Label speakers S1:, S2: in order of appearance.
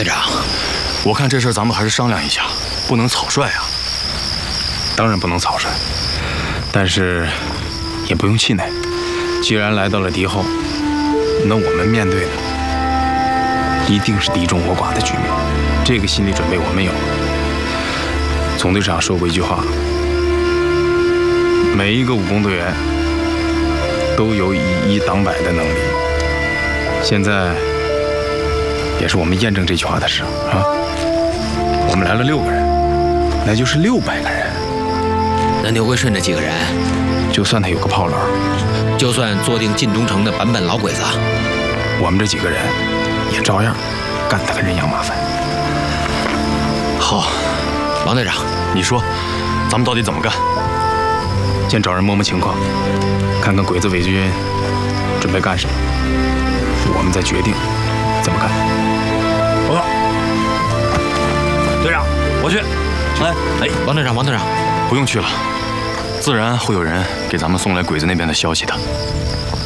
S1: 队长，
S2: 我看这事咱们还是商量一下，不能草率啊。
S3: 当然不能草率，但是也不用气馁。既然来到了敌后，那我们面对的一定是敌众我寡的局面。这个心理准备我们有。总队长说过一句话：每一个武工队员都有以一挡百的能力。现在也是我们验证这句话的时候啊！我们来了6个人，那就是600个人。
S1: 那牛桂顺这几个人，
S3: 就算他有个炮楼，
S1: 就算坐定晋东城的版本老鬼子，
S3: 我们这几个人也照样干得跟人仰马翻。
S2: 好，
S1: 王队长，
S2: 你说，咱们到底怎么干？
S3: 先找人摸摸情况，看看鬼子伪军准备干什么，我们再决定怎么干。
S2: 报告，队长，我去。
S1: 王队长，
S2: 不用去了，自然会有人给咱们送来鬼子那边的消息的。